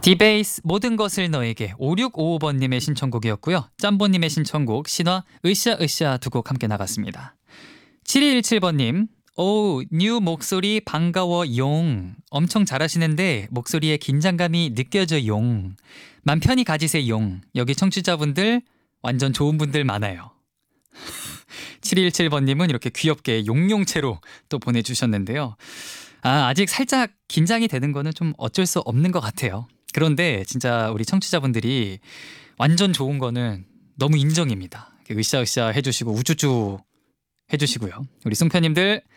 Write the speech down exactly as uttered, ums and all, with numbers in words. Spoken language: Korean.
디베이스 모든 것을 너에게 오육오오 번님의 신청곡이었고요. 짬보님의 신청곡 신화 으쌰으쌰 두 곡 함께 나갔습니다. 칠이일칠 번님 오, 뉴 목소리 반가워 용. 엄청 잘하시는데 목소리에 긴장감이 느껴져 용. 맘 편히 가지세 용. 여기 청취자분들 완전 좋은 분들 많아요. 칠이일칠 번님은 이렇게 귀엽게 용용체로 또 보내주셨는데요. 아, 아직 살짝 긴장이 되는 거는 좀 어쩔 수 없는 것 같아요. 그런데 진짜 우리 청취자분들이 완전 좋은 거는 너무 인정입니다. 으쌰으쌰 해주시고 우쭈쭈 해주시고요. 우리 송편님들